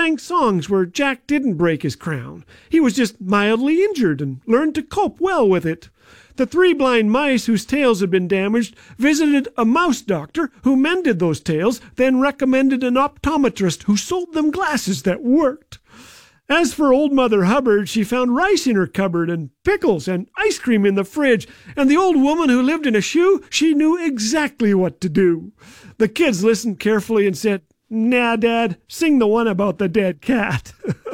sang songs where Jack didn't break his crown. He was just mildly injured and learned to cope well with it. The 3 blind mice whose tails had been damaged visited a mouse doctor who mended those tails, then recommended an optometrist who sold them glasses that worked. As for old Mother Hubbard, she found rice in her cupboard and pickles and ice cream in the fridge, and the old woman who lived in a shoe, she knew exactly what to do. The kids listened carefully and said, "Nah, Dad, sing the one about the dead cat."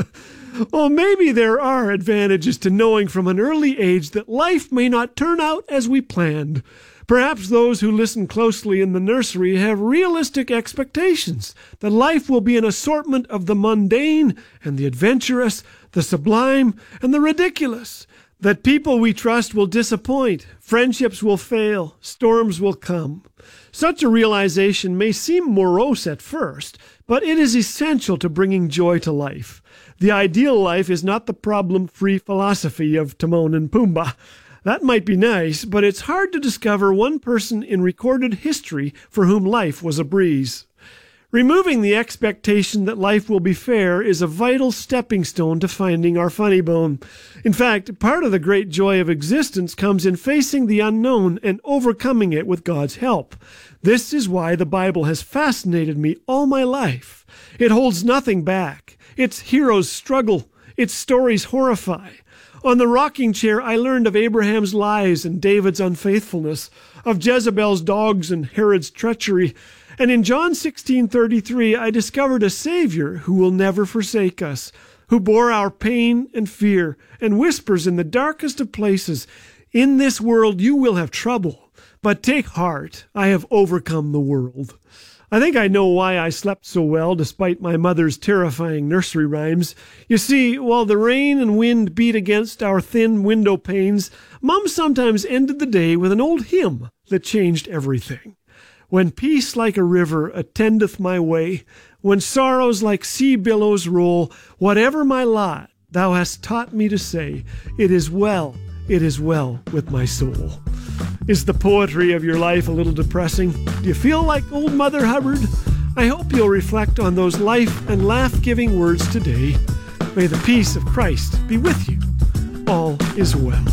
Well, maybe there are advantages to knowing from an early age that life may not turn out as we planned. Perhaps those who listen closely in the nursery have realistic expectations that life will be an assortment of the mundane and the adventurous, the sublime and the ridiculous, that people we trust will disappoint, friendships will fail, storms will come. Such a realization may seem morose at first, but it is essential to bringing joy to life. The ideal life is not the problem-free philosophy of Timon and Pumbaa. That might be nice, but it's hard to discover one person in recorded history for whom life was a breeze. Removing the expectation that life will be fair is a vital stepping stone to finding our funny bone. In fact, part of the great joy of existence comes in facing the unknown and overcoming it with God's help. This is why the Bible has fascinated me all my life. It holds nothing back. Its heroes struggle. Its stories horrify. On the rocking chair, I learned of Abraham's lies and David's unfaithfulness, of Jezebel's dogs and Herod's treachery. And in John 16:33, I discovered a Savior who will never forsake us, who bore our pain and fear and whispers in the darkest of places, "In this world you will have trouble, but take heart, I have overcome the world." I think I know why I slept so well despite my mother's terrifying nursery rhymes. You see, while the rain and wind beat against our thin window panes, Mum sometimes ended the day with an old hymn that changed everything. When peace like a river attendeth my way, when sorrows like sea billows roll, whatever my lot, thou hast taught me to say, it is well with my soul. Is the poetry of your life a little depressing? Do you feel like old Mother Hubbard? I hope you'll reflect on those life and laugh-giving words today. May the peace of Christ be with you. All is well.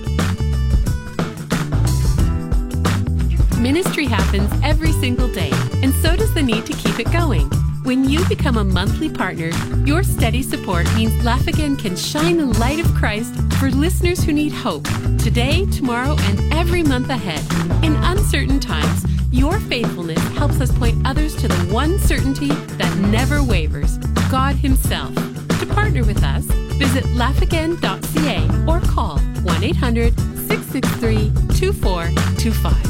Ministry happens every single day, and so does the need to keep it going. When you become a monthly partner, your steady support means Laugh Again can shine the light of Christ for listeners who need hope today, tomorrow, and every month ahead. In uncertain times, your faithfulness helps us point others to the one certainty that never wavers, God Himself. To partner with us, visit laughagain.ca or call 1-800-663-2425.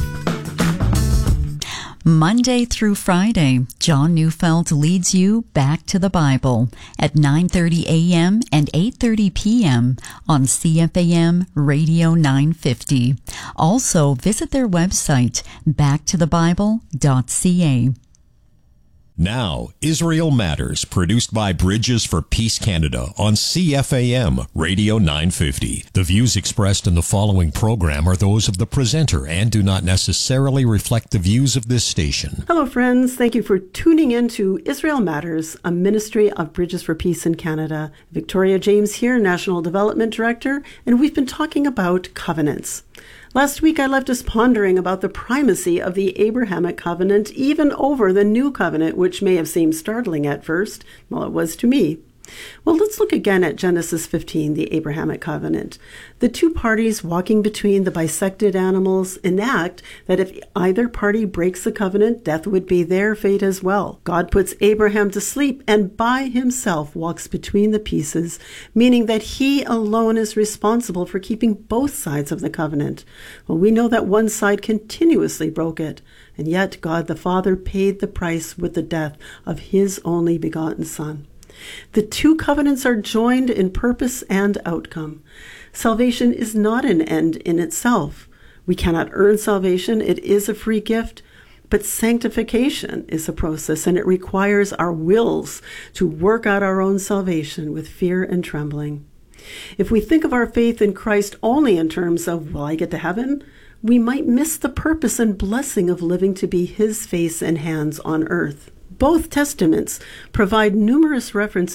Monday through Friday, John Neufeld leads you back to the Bible at 9:30 a.m. and 8:30 p.m. on CFAM Radio 950. Also, visit their website, backtothebible.ca. Now, Israel Matters, produced by Bridges for Peace Canada on CFAM Radio 950. The views expressed in the following program are those of the presenter and do not necessarily reflect the views of this station. Hello, friends. Thank you for tuning in to Israel Matters, a ministry of Bridges for Peace in Canada. Victoria James here, National Development Director, and we've been talking about covenants. Last week, I left us pondering about the primacy of the Abrahamic covenant even over the new covenant, which may have seemed startling at first. Well, it was to me. Well, let's look again at Genesis 15, the Abrahamic covenant. The two parties walking between the bisected animals enact that if either party breaks the covenant, death would be their fate as well. God puts Abraham to sleep and by himself walks between the pieces, meaning that he alone is responsible for keeping both sides of the covenant. Well, we know that one side continuously broke it, and yet God the Father paid the price with the death of his only begotten Son. The two covenants are joined in purpose and outcome. Salvation is not an end in itself. We cannot earn salvation. It is a free gift. But sanctification is a process, and it requires our wills to work out our own salvation with fear and trembling. If we think of our faith in Christ only in terms of, will I get to heaven? We might miss the purpose and blessing of living to be His face and hands on earth. Both testaments provide numerous references